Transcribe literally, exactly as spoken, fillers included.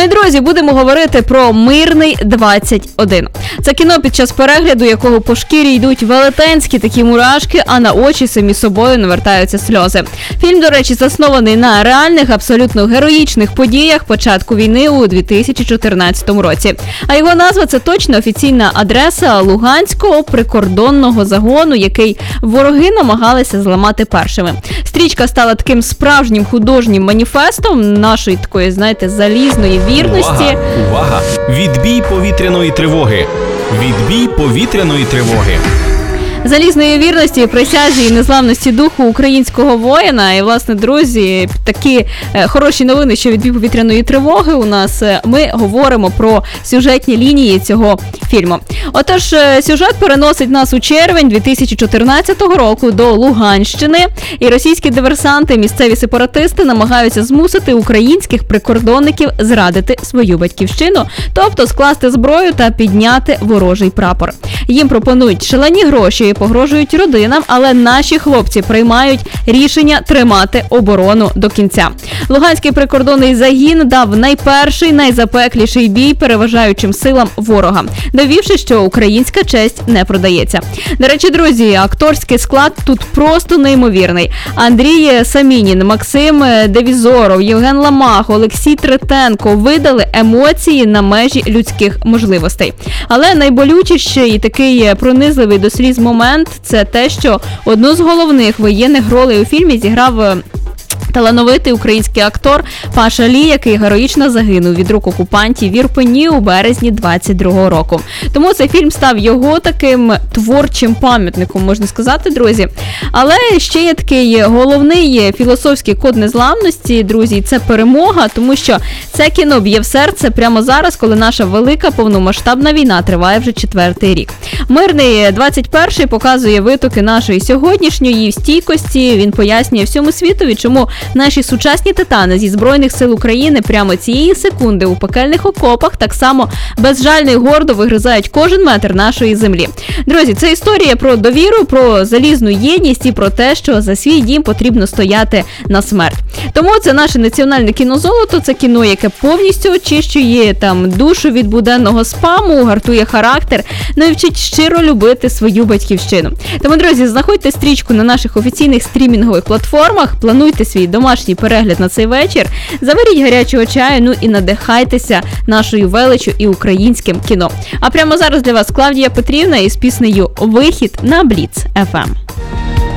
і, друзі, будемо говорити про «Мирний двадцять один». Це кіно, під час перегляду якого по шкірі йдуть велетенські такі мурашки, а на очі самі собою навертаються сльози. Фільм, до речі, заснований на реальних, абсолютно героїчних подіях початку війни у дві тисячі чотирнадцятому році. А його назва – це точно офіційна адреса Луганського прикордонного загону, який вороги намагалися зламати першими. Стрічка стала таким справжнім художнім маніфестом нашої такої, знаєте, залізної вірності. Увага! Увага! Відбій повітряної тривоги! Відбій повітряної тривоги! Залізної вірності, присязі і незламності духу українського воїна. І, власне, друзі, такі е, хороші новини, що відбій повітряної тривоги у нас. Ми говоримо про сюжетні лінії цього фільму. Отож, сюжет переносить нас у червень дві тисячі чотирнадцятого року до Луганщини. І російські диверсанти, місцеві сепаратисти намагаються змусити українських прикордонників зрадити свою батьківщину, тобто скласти зброю та підняти ворожий прапор. Їм пропонують шалені гроші, погрожують родинам, але наші хлопці приймають рішення тримати оборону до кінця. Луганський прикордонний загін дав найперший, найзапекліший бій переважаючим силам ворога, довівши, що українська честь не продається. До речі, друзі, акторський склад тут просто неймовірний. Андрій Самінін, Максим Девізоров, Євген Ламах, Олексій Третенко видали емоції на межі людських можливостей. Але найболючіший і такий пронизливий до сліз момент – це те, що одну з головних воєнних ролей у фільмі зіграв талановитий український актор Паша Лі, який героїчно загинув від рук окупантів в Ірпені у березні двадцять другого року. Тому цей фільм став його таким творчим пам'ятником, можна сказати, друзі. Але ще є такий головний філософський код незламності, друзі, це перемога, тому що це кіно б'є в серце прямо зараз, коли наша велика повномасштабна війна триває вже четвертий рік. Мирний двадцять перший показує витоки нашої сьогоднішньої стійкості, він пояснює всьому світові, чому наші сучасні титани зі Збройних сил України прямо цієї секунди у пекельних окопах так само безжально і гордо вигризають кожен метр нашої землі. Друзі, це історія про довіру, про залізну єдність і про те, що за свій дім потрібно стояти на смерть. Тому це наше національне кінозолото, це кіно, яке повністю очищує там душу від буденного спаму, гартує характер, ну і вчить щиро любити свою батьківщину. Тому, друзі, знаходьте стрічку на наших офіційних стрімінгових платформах, плануйте свій домашній перегляд на цей вечір, заваріть гарячого чаю, ну і надихайтеся нашою величчю і українським кіно. А прямо зараз для вас Клавдія Петрівна із піснею «Вихід» на Бліц еф ем.